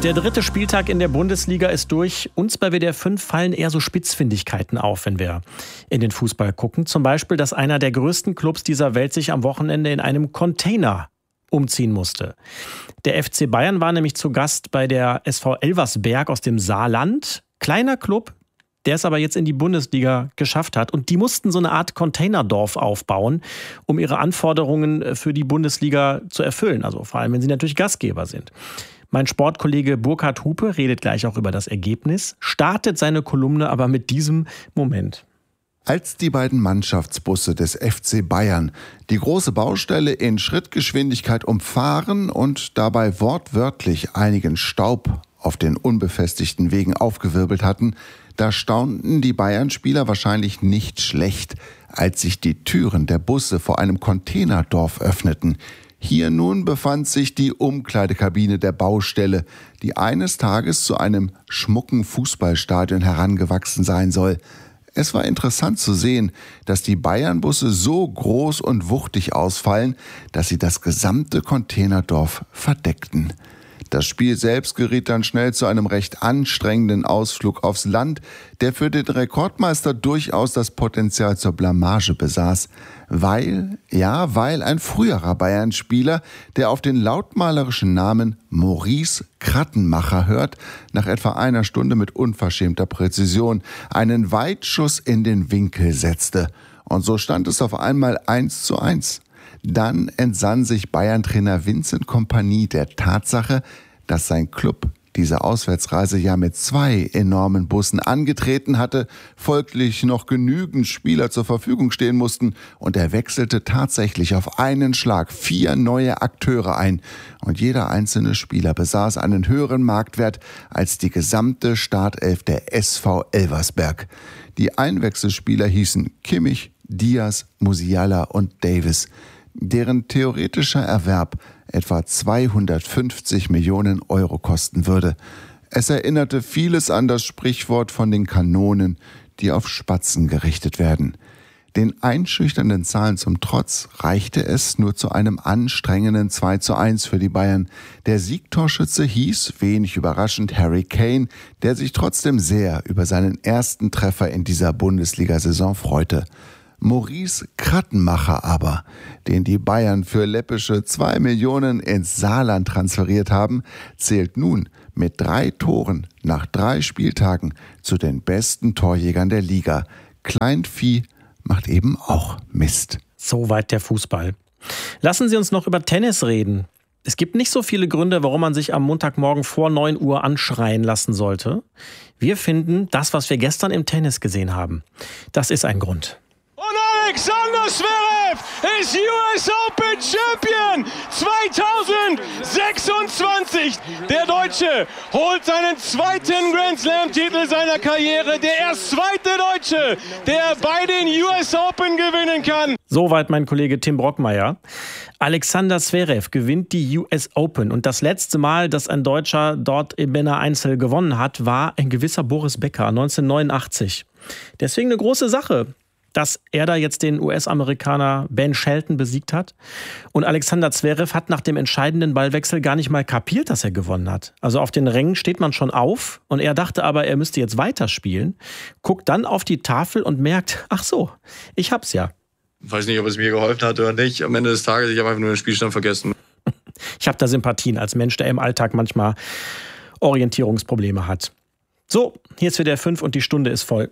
Der dritte Spieltag in der Bundesliga ist durch. Uns bei WDR 5 fallen eher so Spitzfindigkeiten auf, wenn wir in den Fußball gucken. Zum Beispiel, dass einer der größten Clubs dieser Welt sich am Wochenende in einem Container umziehen musste. Der FC Bayern war nämlich zu Gast bei der SV Elversberg aus dem Saarland. Kleiner Club, der es aber jetzt in die Bundesliga geschafft hat. Und die mussten so eine Art Containerdorf aufbauen, um ihre Anforderungen für die Bundesliga zu erfüllen. Also vor allem, wenn sie natürlich Gastgeber sind. Mein Sportkollege Burkhard Hupe redet gleich auch über das Ergebnis, startet seine Kolumne aber mit diesem Moment. Als die beiden Mannschaftsbusse des FC Bayern die große Baustelle in Schrittgeschwindigkeit umfahren und dabei wortwörtlich einigen Staub auf den unbefestigten Wegen aufgewirbelt hatten, da staunten die Bayern-Spieler wahrscheinlich nicht schlecht, als sich die Türen der Busse vor einem Containerdorf öffneten. Hier nun befand sich die Umkleidekabine der Baustelle, die eines Tages zu einem schmucken Fußballstadion herangewachsen sein soll. Es war interessant zu sehen, dass die Bayern-Busse so groß und wuchtig ausfallen, dass sie das gesamte Containerdorf verdeckten. Das Spiel selbst geriet dann schnell zu einem recht anstrengenden Ausflug aufs Land, der für den Rekordmeister durchaus das Potenzial zur Blamage besaß, weil ein früherer Bayern-Spieler, der auf den lautmalerischen Namen Maurice Krattenmacher hört, nach etwa einer Stunde mit unverschämter Präzision einen Weitschuss in den Winkel setzte. Und so stand es auf einmal 1:1. Dann entsann sich Bayern-Trainer Vincent Kompany der Tatsache, dass sein Club diese Auswärtsreise ja mit 2 enormen Bussen angetreten hatte, folglich noch genügend Spieler zur Verfügung stehen mussten, und er wechselte tatsächlich auf einen Schlag 4 neue Akteure ein, und jeder einzelne Spieler besaß einen höheren Marktwert als die gesamte Startelf der SV Elversberg. Die Einwechselspieler hießen Kimmich, Diaz, Musiala und Davis, deren theoretischer Erwerb etwa 250 Millionen Euro kosten würde. Es erinnerte vieles an das Sprichwort von den Kanonen, die auf Spatzen gerichtet werden. Den einschüchternden Zahlen zum Trotz reichte es nur zu einem anstrengenden 2:1 für die Bayern. Der Siegtorschütze hieß, wenig überraschend, Harry Kane, der sich trotzdem sehr über seinen ersten Treffer in dieser Bundesliga-Saison freute. Maurice Krattenmacher aber, den die Bayern für läppische 2 Millionen ins Saarland transferiert haben, zählt nun mit 3 Toren nach 3 Spieltagen zu den besten Torjägern der Liga. Kleinvieh macht eben auch Mist. Soweit der Fußball. Lassen Sie uns noch über Tennis reden. Es gibt nicht so viele Gründe, warum man sich am Montagmorgen vor 9 Uhr anschreien lassen sollte. Wir finden, das, was wir gestern im Tennis gesehen haben, das ist ein Grund. Alexander Zverev ist US Open Champion 2026. Der Deutsche holt seinen zweiten Grand Slam Titel seiner Karriere. Der erst zweite Deutsche, der bei den US Open gewinnen kann. Soweit mein Kollege Tim Brockmeier. Alexander Zverev gewinnt die US Open. Und das letzte Mal, dass ein Deutscher dort im Männer-Einzel gewonnen hat, war ein gewisser Boris Becker 1989. Deswegen eine große Sache, dass er da jetzt den US-Amerikaner Ben Shelton besiegt hat. Und Alexander Zverev hat nach dem entscheidenden Ballwechsel gar nicht mal kapiert, dass er gewonnen hat. Also auf den Rängen steht man schon auf und er dachte aber, er müsste jetzt weiterspielen, guckt dann auf die Tafel und merkt, ach so, ich hab's ja. Ich weiß nicht, ob es mir geholfen hat oder nicht. Am Ende des Tages, ich habe einfach nur den Spielstand vergessen. Ich habe da Sympathien als Mensch, der im Alltag manchmal Orientierungsprobleme hat. So, hier ist WDR 5 und die Stunde ist voll.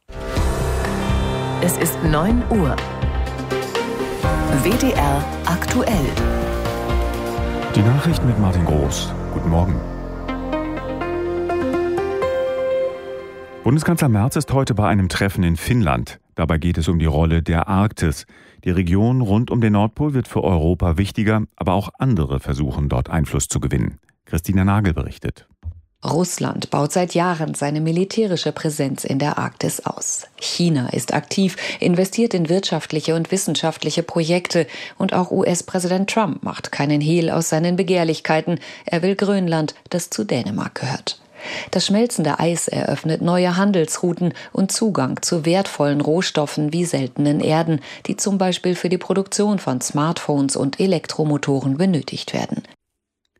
Es ist 9 Uhr. WDR aktuell. Die Nachrichten mit Martin Groß. Guten Morgen. Bundeskanzler Merz ist heute bei einem Treffen in Finnland. Dabei geht es um die Rolle der Arktis. Die Region rund um den Nordpol wird für Europa wichtiger, aber auch andere versuchen, dort Einfluss zu gewinnen. Christina Nagel berichtet. Russland baut seit Jahren seine militärische Präsenz in der Arktis aus. China ist aktiv, investiert in wirtschaftliche und wissenschaftliche Projekte. Und auch US-Präsident Trump macht keinen Hehl aus seinen Begehrlichkeiten. Er will Grönland, das zu Dänemark gehört. Das schmelzende Eis eröffnet neue Handelsrouten und Zugang zu wertvollen Rohstoffen wie seltenen Erden, die zum Beispiel für die Produktion von Smartphones und Elektromotoren benötigt werden.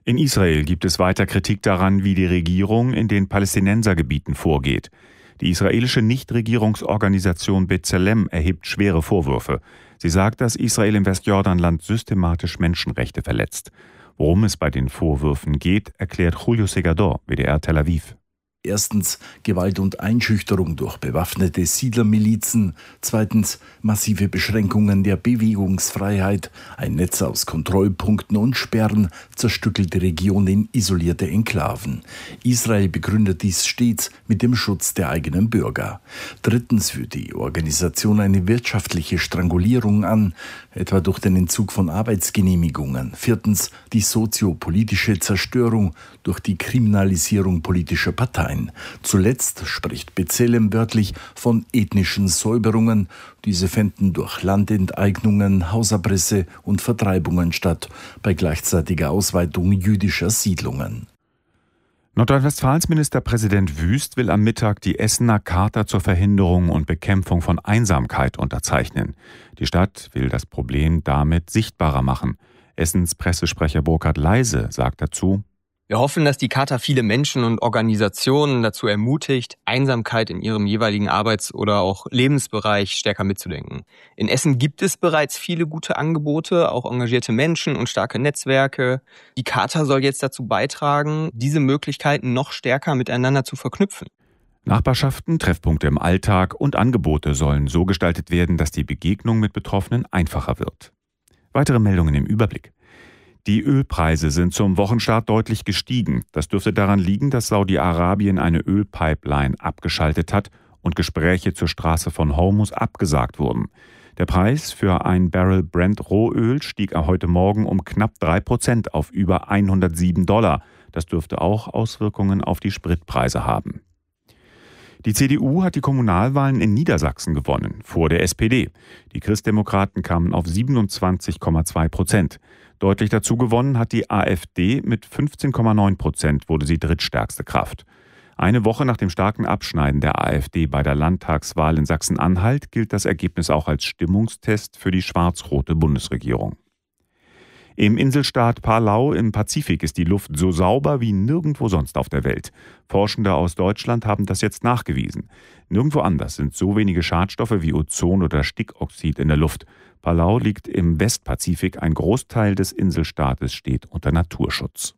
In Israel gibt es weiter Kritik daran, wie die Regierung in den Palästinensergebieten vorgeht. Die israelische Nichtregierungsorganisation B'Tselem erhebt schwere Vorwürfe. Sie sagt, dass Israel im Westjordanland systematisch Menschenrechte verletzt. Worum es bei den Vorwürfen geht, erklärt Julio Segador, WDR Tel Aviv. Erstens Gewalt und Einschüchterung durch bewaffnete Siedlermilizen. Zweitens massive Beschränkungen der Bewegungsfreiheit. Ein Netz aus Kontrollpunkten und Sperren zerstückelt die Region in isolierte Enklaven. Israel begründet dies stets mit dem Schutz der eigenen Bürger. Drittens führt die Organisation eine wirtschaftliche Strangulierung an, etwa durch den Entzug von Arbeitsgenehmigungen. Viertens die soziopolitische Zerstörung durch die Kriminalisierung politischer Parteien. Zuletzt spricht B'Tselem wörtlich von ethnischen Säuberungen. Diese fänden durch Landenteignungen, Hausabrisse und Vertreibungen statt, bei gleichzeitiger Ausweitung jüdischer Siedlungen. Nordrhein-Westfalens Ministerpräsident Wüst will am Mittag die Essener Charta zur Verhinderung und Bekämpfung von Einsamkeit unterzeichnen. Die Stadt will das Problem damit sichtbarer machen. Essens Pressesprecher Burkhard Leise sagt dazu: Wir hoffen, dass die Charta viele Menschen und Organisationen dazu ermutigt, Einsamkeit in ihrem jeweiligen Arbeits- oder auch Lebensbereich stärker mitzudenken. In Essen gibt es bereits viele gute Angebote, auch engagierte Menschen und starke Netzwerke. Die Charta soll jetzt dazu beitragen, diese Möglichkeiten noch stärker miteinander zu verknüpfen. Nachbarschaften, Treffpunkte im Alltag und Angebote sollen so gestaltet werden, dass die Begegnung mit Betroffenen einfacher wird. Weitere Meldungen im Überblick. Die Ölpreise sind zum Wochenstart deutlich gestiegen. Das dürfte daran liegen, dass Saudi-Arabien eine Ölpipeline abgeschaltet hat und Gespräche zur Straße von Hormuz abgesagt wurden. Der Preis für ein Barrel Brent Rohöl stieg heute Morgen um knapp 3% auf über $107. Das dürfte auch Auswirkungen auf die Spritpreise haben. Die CDU hat die Kommunalwahlen in Niedersachsen gewonnen, vor der SPD. Die Christdemokraten kamen auf 27,2%. Deutlich dazu gewonnen hat die AfD mit 15,9%, wurde sie drittstärkste Kraft. Eine Woche nach dem starken Abschneiden der AfD bei der Landtagswahl in Sachsen-Anhalt gilt das Ergebnis auch als Stimmungstest für die schwarz-rote Bundesregierung. Im Inselstaat Palau im Pazifik ist die Luft so sauber wie nirgendwo sonst auf der Welt. Forschende aus Deutschland haben das jetzt nachgewiesen. Nirgendwo anders sind so wenige Schadstoffe wie Ozon oder Stickoxid in der Luft. Palau liegt im Westpazifik. Ein Großteil des Inselstaates steht unter Naturschutz.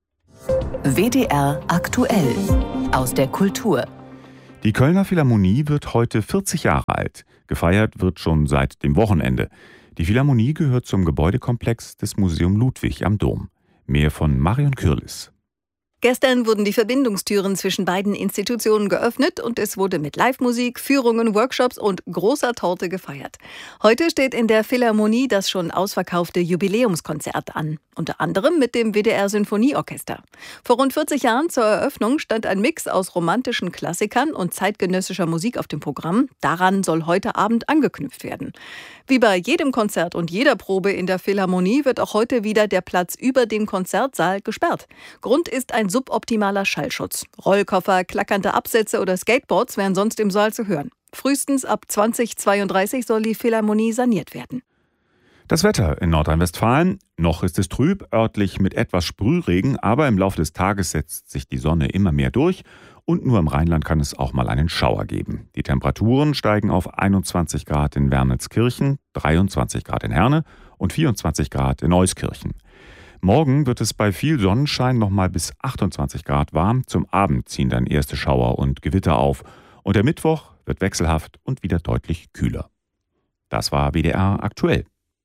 WDR aktuell aus der Kultur. Die Kölner Philharmonie wird heute 40 Jahre alt. Gefeiert wird schon seit dem Wochenende. Die Philharmonie gehört zum Gebäudekomplex des Museum Ludwig am Dom. Mehr von Marion Kürlis. Gestern wurden die Verbindungstüren zwischen beiden Institutionen geöffnet und es wurde mit Live-Musik, Führungen, Workshops und großer Torte gefeiert. Heute steht in der Philharmonie das schon ausverkaufte Jubiläumskonzert an, unter anderem mit dem WDR-Sinfonieorchester. Vor rund 40 Jahren zur Eröffnung stand ein Mix aus romantischen Klassikern und zeitgenössischer Musik auf dem Programm. Daran soll heute Abend angeknüpft werden. Wie bei jedem Konzert und jeder Probe in der Philharmonie wird auch heute wieder der Platz über dem Konzertsaal gesperrt. Grund ist ein suboptimaler Schallschutz. Rollkoffer, klackernde Absätze oder Skateboards wären sonst im Saal zu hören. Frühestens ab 2032 soll die Philharmonie saniert werden. Das Wetter in Nordrhein-Westfalen. Noch ist es trüb, örtlich mit etwas Sprühregen, aber im Laufe des Tages setzt sich die Sonne immer mehr durch und nur im Rheinland kann es auch mal einen Schauer geben. Die Temperaturen steigen auf 21 Grad in Wermelskirchen, 23 Grad in Herne und 24 Grad in Euskirchen. Morgen wird es bei viel Sonnenschein noch mal bis 28 Grad warm. Zum Abend ziehen dann erste Schauer und Gewitter auf. Und der Mittwoch wird wechselhaft und wieder deutlich kühler. Das war WDR aktuell.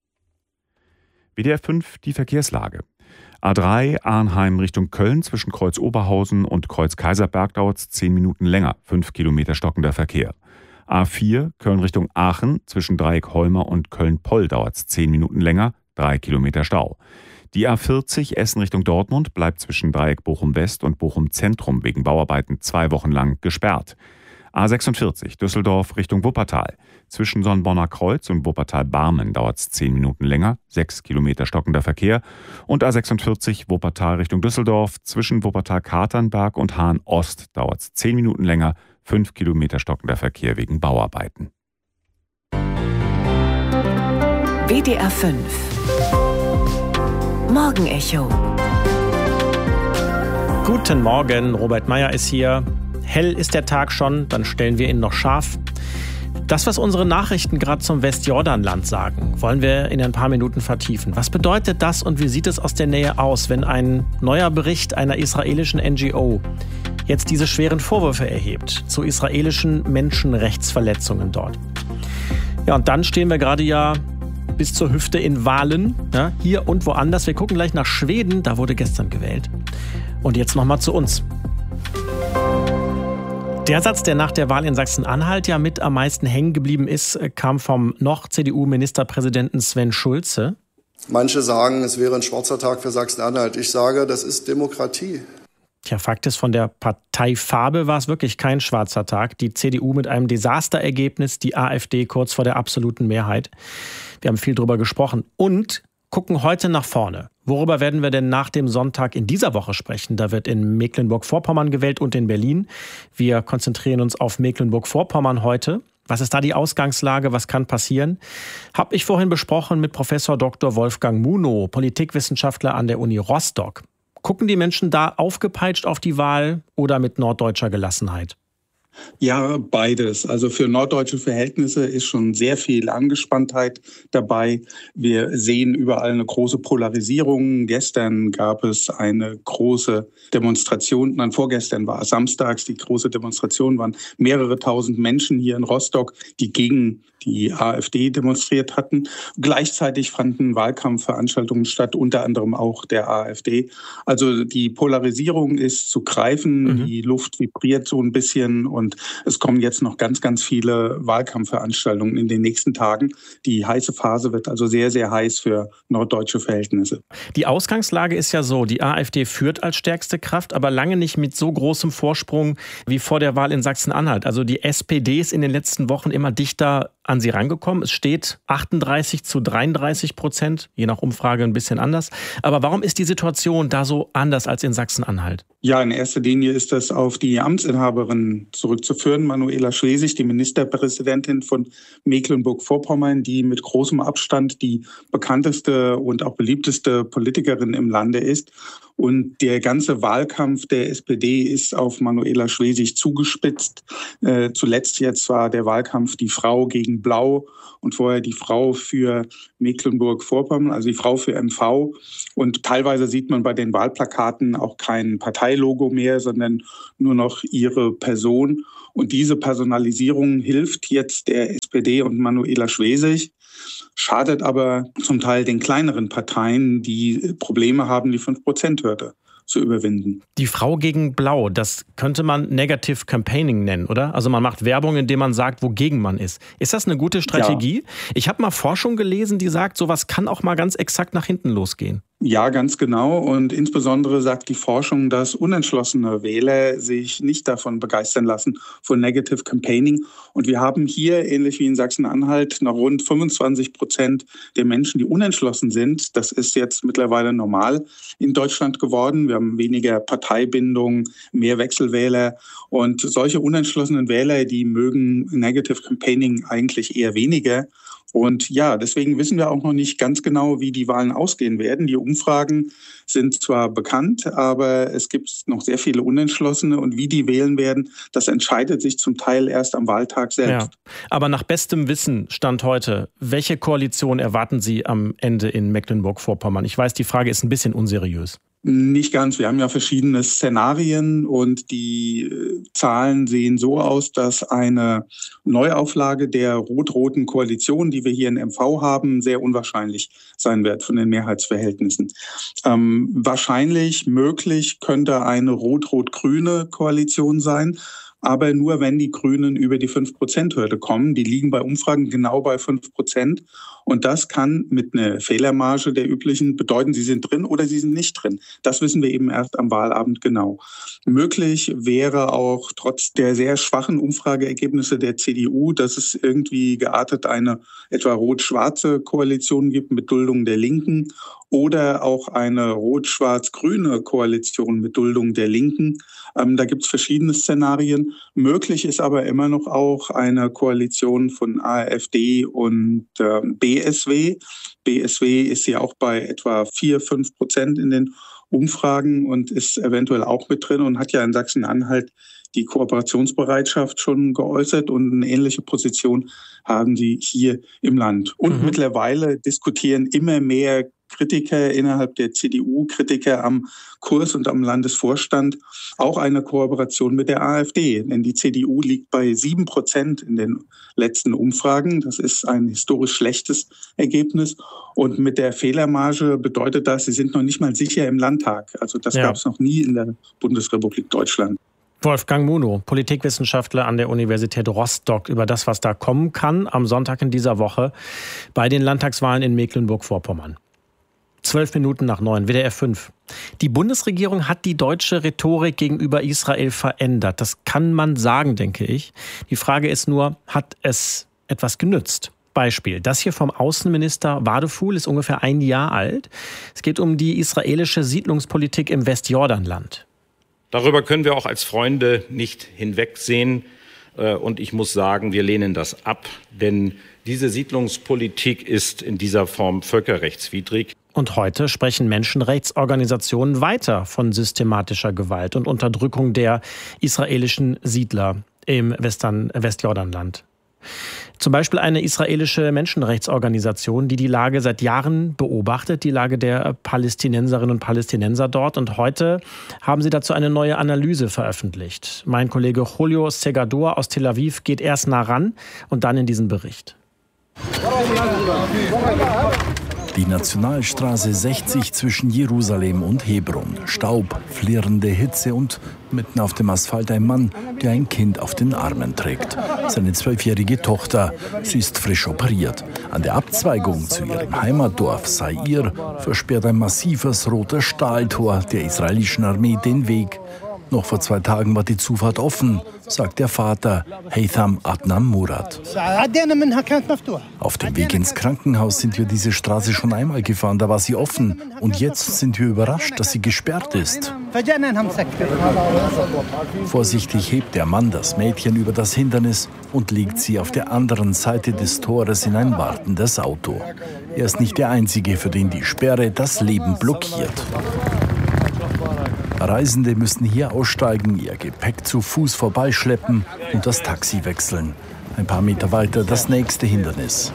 WDR 5, die Verkehrslage. A3 Arnheim Richtung Köln zwischen Kreuz Oberhausen und Kreuz Kaiserberg dauert es 10 Minuten länger, 5 Kilometer stockender Verkehr. A4 Köln Richtung Aachen zwischen Dreieck Holmer und Köln-Poll dauert es 10 Minuten länger, 3 Kilometer Stau. Die A40 Essen Richtung Dortmund bleibt zwischen Dreieck Bochum-West und Bochum-Zentrum wegen Bauarbeiten 2 Wochen lang gesperrt. A46 Düsseldorf Richtung Wuppertal. Zwischen Sonnenbonner Kreuz und Wuppertal-Barmen dauert es 10 Minuten länger, 6 Kilometer stockender Verkehr. Und A46 Wuppertal Richtung Düsseldorf. Zwischen Wuppertal-Katernberg und Hahn-Ost dauert es 10 Minuten länger, 5 Kilometer stockender Verkehr wegen Bauarbeiten. WDR 5 Morgenecho. Guten Morgen, Robert Meyer ist hier. Hell ist der Tag schon, dann stellen wir ihn noch scharf. Das, was unsere Nachrichten gerade zum Westjordanland sagen, wollen wir in ein paar Minuten vertiefen. Was bedeutet das und wie sieht es aus der Nähe aus, wenn ein neuer Bericht einer israelischen NGO jetzt diese schweren Vorwürfe erhebt zu israelischen Menschenrechtsverletzungen dort? Ja, und dann stehen wir gerade ja bis zur Hüfte in Wahlen, ja, hier und woanders. Wir gucken gleich nach Schweden, da wurde gestern gewählt. Und jetzt nochmal zu uns. Der Satz, der nach der Wahl in Sachsen-Anhalt ja mit am meisten hängen geblieben ist, kam vom noch CDU-Ministerpräsidenten Sven Schulze. Manche sagen, es wäre ein schwarzer Tag für Sachsen-Anhalt. Ich sage, das ist Demokratie. Tja, Fakt ist, von der Parteifarbe war es wirklich kein schwarzer Tag. Die CDU mit einem Desasterergebnis, die AfD kurz vor der absoluten Mehrheit. Wir haben viel drüber gesprochen und gucken heute nach vorne. Worüber werden wir denn nach dem Sonntag in dieser Woche sprechen? Da wird in Mecklenburg-Vorpommern gewählt und in Berlin. Wir konzentrieren uns auf Mecklenburg-Vorpommern heute. Was ist da die Ausgangslage? Was kann passieren? Habe ich vorhin besprochen mit Professor Dr. Wolfgang Munow, Politikwissenschaftler an der Uni Rostock. Gucken die Menschen da aufgepeitscht auf die Wahl oder mit norddeutscher Gelassenheit? Ja, beides. Also für norddeutsche Verhältnisse ist schon sehr viel Angespanntheit dabei. Wir sehen überall eine große Polarisierung. Gestern gab es eine große Demonstration. Vorgestern war es samstags. Die große Demonstration waren mehrere tausend Menschen hier in Rostock, die gegen die AfD demonstriert hatten. Gleichzeitig fanden Wahlkampfveranstaltungen statt, unter anderem auch der AfD. Also die Polarisierung ist zu greifen. Die Luft vibriert so ein bisschen und es kommen jetzt noch ganz, ganz viele Wahlkampfveranstaltungen in den nächsten Tagen. Die heiße Phase wird also sehr, sehr heiß für norddeutsche Verhältnisse. Die Ausgangslage ist ja so, die AfD führt als stärkste Kraft, aber lange nicht mit so großem Vorsprung wie vor der Wahl in Sachsen-Anhalt. Also die SPD ist in den letzten Wochen immer dichter an sie rangekommen. Es steht 38-33%, je nach Umfrage ein bisschen anders. Aber warum ist die Situation da so anders als in Sachsen-Anhalt? Ja, in erster Linie ist das auf die Amtsinhaberin zurückzuführen, Manuela Schwesig, die Ministerpräsidentin von Mecklenburg-Vorpommern, die mit großem Abstand die bekannteste und auch beliebteste Politikerin im Lande ist. Und der ganze Wahlkampf der SPD ist auf Manuela Schwesig zugespitzt. Zuletzt jetzt war der Wahlkampf die Frau gegen Blau und vorher die Frau für Mecklenburg-Vorpommern, also die Frau für MV. Und teilweise sieht man bei den Wahlplakaten auch kein Parteilogo mehr, sondern nur noch ihre Person. Und diese Personalisierung hilft jetzt der SPD und Manuela Schwesig, schadet aber zum Teil den kleineren Parteien, die Probleme haben, die 5%-Hürde zu überwinden. Die Frau gegen Blau, das könnte man Negative Campaigning nennen, oder? Also man macht Werbung, indem man sagt, wogegen man ist. Ist das eine gute Strategie? Ja. Ich habe mal Forschung gelesen, die sagt, sowas kann auch mal ganz exakt nach hinten losgehen. Ja, ganz genau. Und insbesondere sagt die Forschung, dass unentschlossene Wähler sich nicht davon begeistern lassen, von Negative Campaigning. Und wir haben hier, ähnlich wie in Sachsen-Anhalt, noch rund 25% der Menschen, die unentschlossen sind. Das ist jetzt mittlerweile normal in Deutschland geworden. Wir haben weniger Parteibindung, mehr Wechselwähler. Und solche unentschlossenen Wähler, die mögen Negative Campaigning eigentlich eher weniger. Und ja, deswegen wissen wir auch noch nicht ganz genau, wie die Wahlen ausgehen werden. Die Umfragen sind zwar bekannt, aber es gibt noch sehr viele Unentschlossene. Und wie die wählen werden, das entscheidet sich zum Teil erst am Wahltag selbst. Ja. Aber nach bestem Wissen, Stand heute, welche Koalition erwarten Sie am Ende in Mecklenburg-Vorpommern? Ich weiß, die Frage ist ein bisschen unseriös. Nicht ganz. Wir haben ja verschiedene Szenarien und die Zahlen sehen so aus, dass eine Neuauflage der rot-roten Koalition, die wir hier in MV haben, sehr unwahrscheinlich sein wird von den Mehrheitsverhältnissen. Wahrscheinlich, möglich könnte eine rot-rot-grüne Koalition sein. Aber nur, wenn die Grünen über die 5%-Hürde kommen. Die liegen bei Umfragen genau bei 5%. Und das kann mit einer Fehlermarge der üblichen bedeuten, sie sind drin oder sie sind nicht drin. Das wissen wir eben erst am Wahlabend genau. Möglich wäre auch trotz der sehr schwachen Umfrageergebnisse der CDU, dass es irgendwie geartet eine etwa rot-schwarze Koalition gibt mit Duldung der Linken oder auch eine rot-schwarz-grüne Koalition mit Duldung der Linken. Da gibt es verschiedene Szenarien. Möglich ist aber immer noch auch eine Koalition von AfD und BSW. BSW ist ja auch bei etwa 4-5% in den Umfragen und ist eventuell auch mit drin und hat ja in Sachsen-Anhalt die Kooperationsbereitschaft schon geäußert und eine ähnliche Position haben sie hier im Land. Und mittlerweile diskutieren immer mehr Kritiker innerhalb der CDU, Kritiker am Kurs und am Landesvorstand, auch eine Kooperation mit der AfD. Denn die CDU liegt bei 7% in den letzten Umfragen. Das ist ein historisch schlechtes Ergebnis. Und mit der Fehlermarge bedeutet das, sie sind noch nicht mal sicher im Landtag. Also das gab es noch nie in der Bundesrepublik Deutschland. Wolfgang Munow, Politikwissenschaftler an der Universität Rostock, über das, was da kommen kann am Sonntag in dieser Woche bei den Landtagswahlen in Mecklenburg-Vorpommern. 8:12 WDR 5. Die Bundesregierung hat die deutsche Rhetorik gegenüber Israel verändert. Das kann man sagen, denke ich. Die Frage ist nur, hat es etwas genützt? Beispiel, das hier vom Außenminister Wadefuhl ist ungefähr 1 Jahr alt. Es geht um die israelische Siedlungspolitik im Westjordanland. Darüber können wir auch als Freunde nicht hinwegsehen. Und ich muss sagen, wir lehnen das ab, denn diese Siedlungspolitik ist in dieser Form völkerrechtswidrig. Und heute sprechen Menschenrechtsorganisationen weiter von systematischer Gewalt und Unterdrückung der israelischen Siedler im Westjordanland. Zum Beispiel eine israelische Menschenrechtsorganisation, die Lage seit Jahren beobachtet, die Lage der Palästinenserinnen und Palästinenser dort. Und heute haben sie dazu eine neue Analyse veröffentlicht. Mein Kollege Julio Segador aus Tel Aviv geht erst nah ran und dann in diesen Bericht. Die Nationalstraße 60 zwischen Jerusalem und Hebron. Staub, flirrende Hitze und mitten auf dem Asphalt ein Mann, der ein Kind auf den Armen trägt. Seine 12-jährige Tochter. Sie ist frisch operiert. An der Abzweigung zu ihrem Heimatdorf Sair versperrt ein massives rotes Stahltor der israelischen Armee den Weg. Noch vor 2 Tagen war die Zufahrt offen, sagt der Vater Heitham Adnam Murad. Auf dem Weg ins Krankenhaus sind wir diese Straße schon einmal gefahren, da war sie offen. Und jetzt sind wir überrascht, dass sie gesperrt ist. Vorsichtig hebt der Mann das Mädchen über das Hindernis und legt sie auf der anderen Seite des Tores in ein wartendes Auto. Er ist nicht der Einzige, für den die Sperre das Leben blockiert. Reisende müssen hier aussteigen, ihr Gepäck zu Fuß vorbeischleppen und das Taxi wechseln. Ein paar Meter weiter das nächste Hindernis.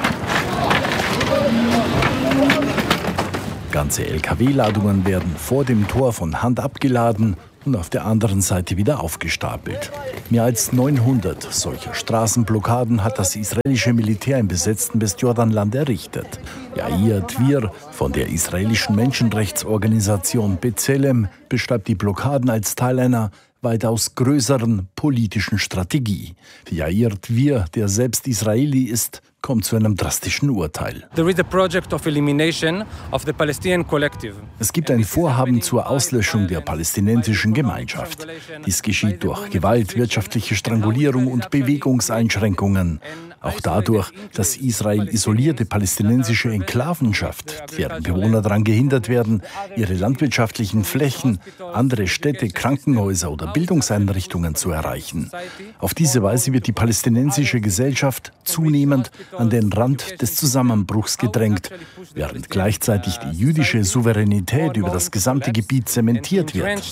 Ganze LKW-Ladungen werden vor dem Tor von Hand abgeladen und auf der anderen Seite wieder aufgestapelt. Mehr als 900 solcher Straßenblockaden hat das israelische Militär im besetzten Westjordanland errichtet. Yair Dvir von der israelischen Menschenrechtsorganisation B'Tselem beschreibt die Blockaden als Teil einer weitaus größeren politischen Strategie. Yair Dvir, der selbst Israeli ist, kommt zu einem drastischen Urteil. Es gibt ein Vorhaben zur Auslöschung der palästinensischen Gemeinschaft. Dies geschieht durch Gewalt, wirtschaftliche Strangulierung und Bewegungseinschränkungen. Auch dadurch, dass Israel isolierte palästinensische Enklaven schafft, deren Bewohner daran gehindert werden, ihre landwirtschaftlichen Flächen, andere Städte, Krankenhäuser oder Bildungseinrichtungen zu erreichen. Auf diese Weise wird die palästinensische Gesellschaft zunehmend an den Rand des Zusammenbruchs gedrängt, während gleichzeitig die jüdische Souveränität über das gesamte Gebiet zementiert wird.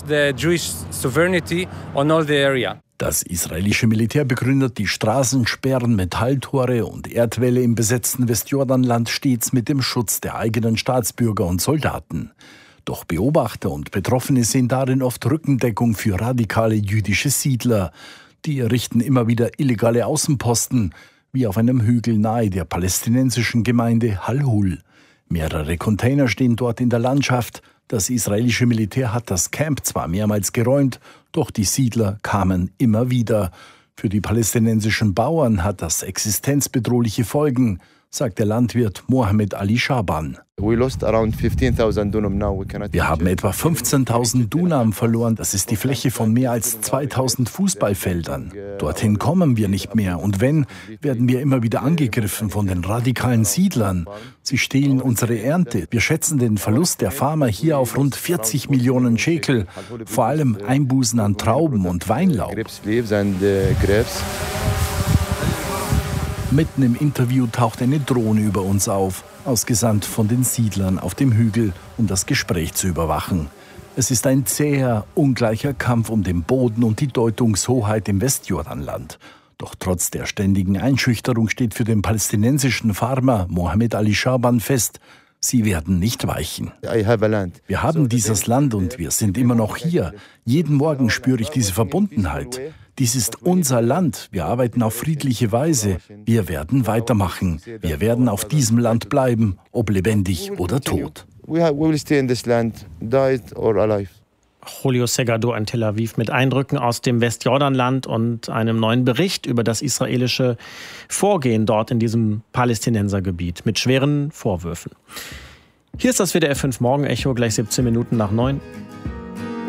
Das israelische Militär begründet die Straßensperren, Metalltore und Erdwälle im besetzten Westjordanland stets mit dem Schutz der eigenen Staatsbürger und Soldaten. Doch Beobachter und Betroffene sehen darin oft Rückendeckung für radikale jüdische Siedler. Die errichten immer wieder illegale Außenposten, wie auf einem Hügel nahe der palästinensischen Gemeinde Halhul. Mehrere Container stehen dort in der Landschaft. Das israelische Militär hat das Camp zwar mehrmals geräumt, doch die Siedler kamen immer wieder. Für die palästinensischen Bauern hat das existenzbedrohliche Folgen, sagt der Landwirt Mohammed Ali Shaban. Wir haben etwa 15.000 Dunam verloren. Das ist die Fläche von mehr als 2.000 Fußballfeldern. Dorthin kommen wir nicht mehr. Und wenn, werden wir immer wieder angegriffen von den radikalen Siedlern. Sie stehlen unsere Ernte. Wir schätzen den Verlust der Farmer hier auf rund 40 Millionen Shekel. Vor allem Einbußen an Trauben und Weinlaub. Mitten im Interview taucht eine Drohne über uns auf. ausgesandt von den Siedlern auf dem Hügel, um das Gespräch zu überwachen. Es ist ein zäher, ungleicher Kampf um den Boden und die Deutungshoheit im Westjordanland. Doch trotz der ständigen Einschüchterung steht für den palästinensischen Farmer Mohammed Ali Shaban fest, sie werden nicht weichen. Wir haben dieses Land und wir sind immer noch hier. Jeden Morgen spüre ich diese Verbundenheit. Dies ist unser Land. Wir arbeiten auf friedliche Weise. Wir werden weitermachen. Wir werden auf diesem Land bleiben, ob lebendig oder tot. Julio Segado in Tel Aviv mit Eindrücken aus dem Westjordanland und einem neuen Bericht über das israelische Vorgehen dort in diesem Palästinensergebiet mit schweren Vorwürfen. Hier ist das WDR 5 Morgen-Echo, gleich 17 Minuten nach 9.